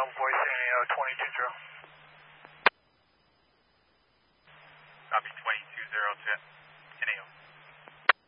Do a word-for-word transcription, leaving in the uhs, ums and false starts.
ground, voice San Diego twenty-two zero. Copy twenty-two zero, check.